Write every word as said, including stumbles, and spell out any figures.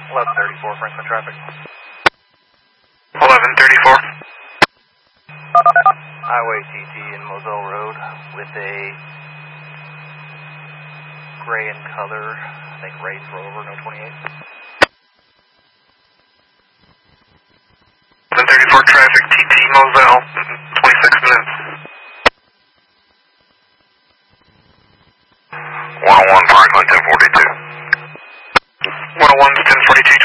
eleven thirty-four, Franklin traffic. eleven thirty-four. Highway T T in Moselle Road with a gray in color, I think race Rover, no twenty-eight. eleven thirty-four traffic, T T Moselle, twenty-six minutes. one oh one Franklin, ten forty-two. one oh one's ten forty-two,